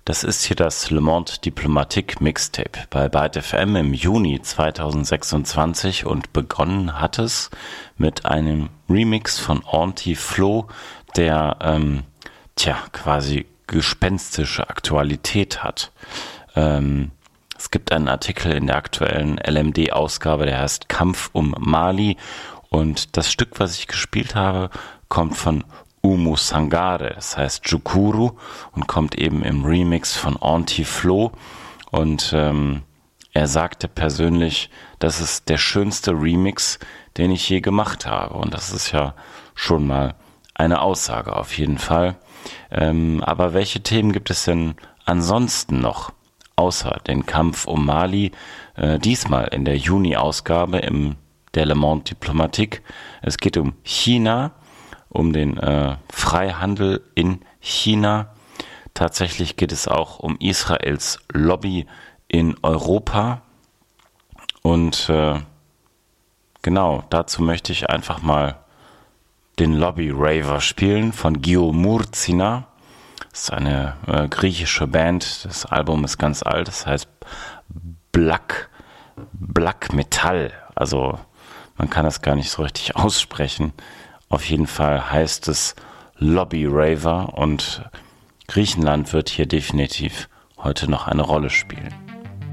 Das ist hier das Le Monde Diplomatique Mixtape bei Byte FM im Juni 2026 und begonnen hat es mit einem Remix von Anti-Flo, der quasi gespenstische Aktualität hat. Es gibt einen Artikel in der aktuellen LMD-Ausgabe, der heißt Kampf um Mali, und das Stück, was ich gespielt habe, kommt von Oumou Sangaré, das heißt Djoukuru, und kommt eben im Remix von Anti-Flo. Und er sagte persönlich, das ist der schönste Remix, den ich je gemacht habe. Und das ist ja schon mal eine Aussage auf jeden Fall. Aber welche Themen gibt es denn ansonsten noch, außer den Kampf um Mali? Diesmal in der Juni-Ausgabe der Le Monde Diplomatique. Es geht um China, um den Freihandel in China. Tatsächlich geht es auch um Israels Lobby in Europa. Und genau, dazu möchte ich einfach mal den Lobby-Raver spielen von Gio Murcina. Das ist eine griechische Band. Das Album ist ganz alt. Das heißt Black Metal. Also man kann das gar nicht so richtig aussprechen. Auf jeden Fall heißt es Lobby Raver, und Griechenland wird hier definitiv heute noch eine Rolle spielen.